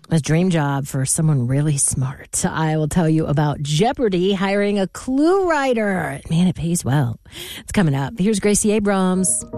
A dream job for someone really smart. I will tell you about Jeopardy hiring a clue writer. Man, it pays well. It's coming up. Here's Gracie Abrams.